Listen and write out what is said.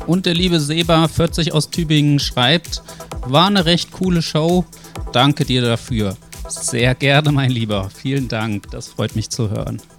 Und der liebe Seba 40 aus Tübingen schreibt, war eine recht coole Show, danke dir dafür. Sehr gerne, mein Lieber, vielen Dank, das freut mich zu hören.